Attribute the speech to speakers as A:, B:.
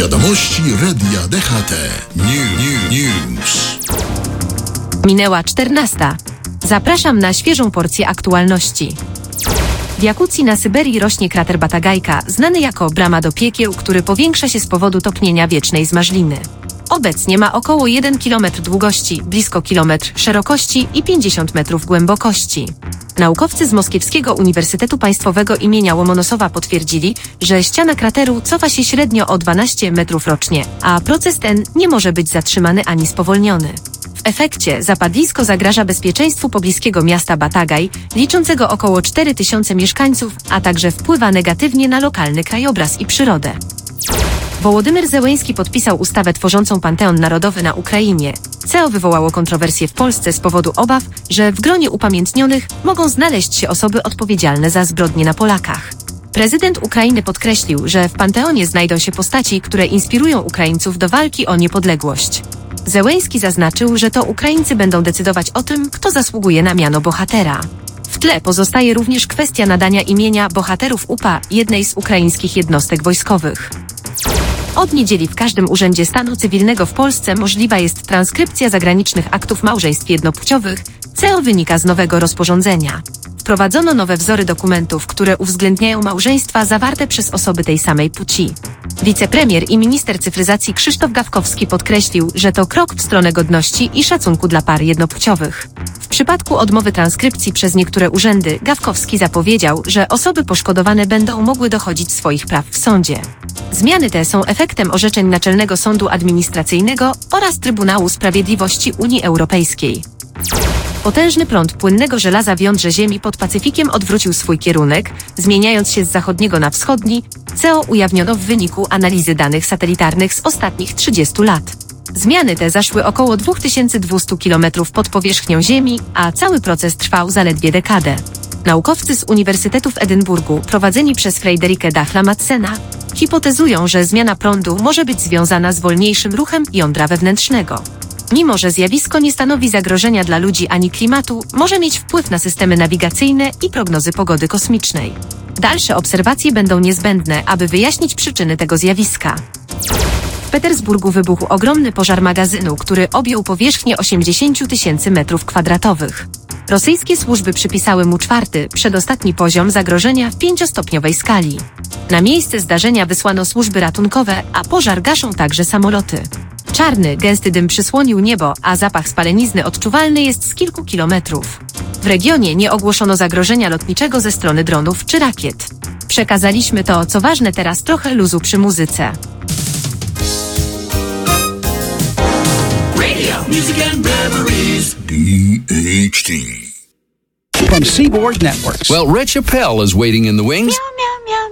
A: Wiadomości Radia DHT. News.
B: Minęła 14. Zapraszam na świeżą porcję aktualności. W Jakucji na Syberii rośnie krater Batagajka, znany jako brama do piekieł, który powiększa się z powodu topnienia wiecznej zmarzliny. Obecnie ma około 1 km długości, blisko kilometr szerokości i 50 metrów głębokości. Naukowcy z Moskiewskiego Uniwersytetu Państwowego imienia Łomonosowa potwierdzili, że ściana krateru cofa się średnio o 12 metrów rocznie, a proces ten nie może być zatrzymany ani spowolniony. W efekcie zapadlisko zagraża bezpieczeństwu pobliskiego miasta Batagaj, liczącego około 4000 mieszkańców, a także wpływa negatywnie na lokalny krajobraz i przyrodę. Wołodymyr Zełenski podpisał ustawę tworzącą Panteon Narodowy na Ukrainie, co wywołało kontrowersje w Polsce z powodu obaw, że w gronie upamiętnionych mogą znaleźć się osoby odpowiedzialne za zbrodnie na Polakach. Prezydent Ukrainy podkreślił, że w Panteonie znajdą się postaci, które inspirują Ukraińców do walki o niepodległość. Zełenski zaznaczył, że to Ukraińcy będą decydować o tym, kto zasługuje na miano bohatera. W tle pozostaje również kwestia nadania imienia bohaterów UPA jednej z ukraińskich jednostek wojskowych. Od niedzieli w każdym urzędzie stanu cywilnego w Polsce możliwa jest transkrypcja zagranicznych aktów małżeństw jednopłciowych, co wynika z nowego rozporządzenia. Wprowadzono nowe wzory dokumentów, które uwzględniają małżeństwa zawarte przez osoby tej samej płci. Wicepremier i minister cyfryzacji Krzysztof Gawkowski podkreślił, że to krok w stronę godności i szacunku dla par jednopłciowych. W przypadku odmowy transkrypcji przez niektóre urzędy, Gawkowski zapowiedział, że osoby poszkodowane będą mogły dochodzić swoich praw w sądzie. Zmiany te są efektem orzeczeń Naczelnego Sądu Administracyjnego oraz Trybunału Sprawiedliwości Unii Europejskiej. Potężny prąd płynnego żelaza w jądrze Ziemi pod Pacyfikiem odwrócił swój kierunek, zmieniając się z zachodniego na wschodni, co ujawniono w wyniku analizy danych satelitarnych z ostatnich 30 lat. Zmiany te zaszły około 2200 km pod powierzchnią Ziemi, a cały proces trwał zaledwie dekadę. Naukowcy z Uniwersytetu w Edynburgu, prowadzeni przez Frederike Dachla-Madsena, hipotezują, że zmiana prądu może być związana z wolniejszym ruchem jądra wewnętrznego. Mimo że zjawisko nie stanowi zagrożenia dla ludzi ani klimatu, może mieć wpływ na systemy nawigacyjne i prognozy pogody kosmicznej. Dalsze obserwacje będą niezbędne, aby wyjaśnić przyczyny tego zjawiska. W Petersburgu wybuchł ogromny pożar magazynu, który objął powierzchnię 80 000 m2. Rosyjskie służby przypisały mu przedostatni poziom zagrożenia w 5-stopniowej skali. Na miejsce zdarzenia wysłano służby ratunkowe, a pożar gaszą także samoloty. Czarny, gęsty dym przysłonił niebo, a zapach spalenizny odczuwalny jest z kilku kilometrów. W regionie nie ogłoszono zagrożenia lotniczego ze strony dronów czy rakiet. Przekazaliśmy to, co ważne, teraz trochę luzu przy muzyce.
A: Radio, music and memories. DHT.
C: From Seaboard Networks.
D: Well, Rich Appel is waiting in the wings.